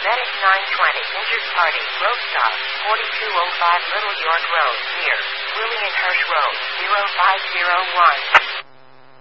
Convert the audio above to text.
Medic 920, injured party, road stop, 4205 Little York Road, near Willie and Hirsch Road, 0501.